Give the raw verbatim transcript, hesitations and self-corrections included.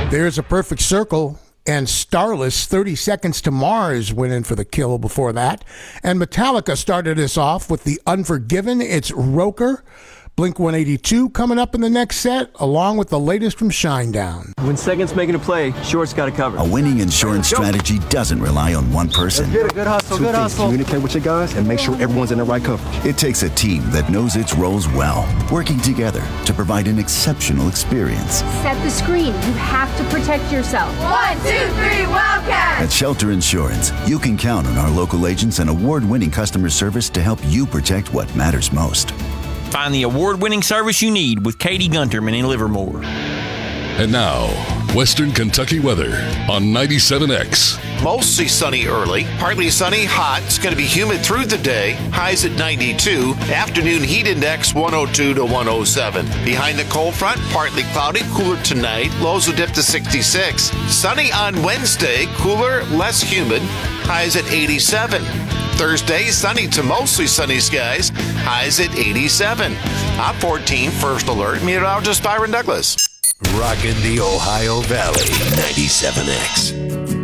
There's a perfect circle. And Starless, thirty Seconds to Mars, went in for the kill before that. And Metallica started us off with The Unforgiven. It's Roker. Blink one eighty-two coming up in the next set, along with the latest from Shinedown. When Second's making a play, Short's got it covered. A winning insurance strategy doesn't rely on one person. Good, good hustle, good hustle. Communicate with your guys and make sure everyone's in the right coverage. It takes a team that knows its roles well, working together to provide an exceptional experience. Set the screen. You have to protect yourself. One, two, three, Wildcat! At Shelter Insurance, you can count on our local agents and award-winning customer service to help you protect what matters most. Find the award-winning service you need with Katie Gunterman in Livermore. And now, Western Kentucky weather on ninety-seven X. Mostly sunny early, partly sunny, hot. It's going to be humid through the day. Highs at ninety-two. Afternoon heat index one oh two to one oh seven. Behind the cold front, partly cloudy, cooler tonight. Lows will dip to sixty-six. Sunny on Wednesday, cooler, less humid. Highs at eighty-seven. Thursday, sunny to mostly sunny skies. Highs at eighty-seven. I'm fourteen, First Alert. Meteorologist Byron Douglas. Rockin' the Ohio Valley, ninety-seven X.